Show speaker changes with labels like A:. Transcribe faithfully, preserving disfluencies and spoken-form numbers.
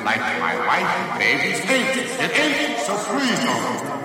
A: like my wife and baby's fainted. It ain't, so please don't.